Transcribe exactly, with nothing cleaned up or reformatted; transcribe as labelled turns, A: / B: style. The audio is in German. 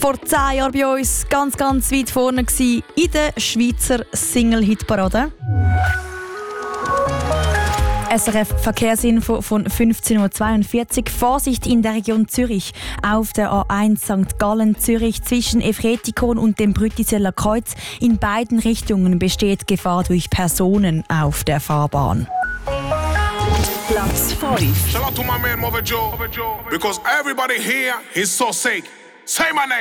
A: vor zehn Jahren bei uns ganz, ganz weit vorne gewesen in der Schweizer Single-Hit-Parade. S R F-Verkehrsinfo von fünfzehn Uhr zweiundvierzig. Vorsicht in der Region Zürich. Auf der A eins Sankt Gallen Zürich zwischen Efretikon und dem Brütiseller Kreuz. In beiden Richtungen besteht Gefahr durch Personen auf der Fahrbahn.
B: Platz fünf.
C: Shout out to my man Mother Joe, because everybody here is so sick. Say my name.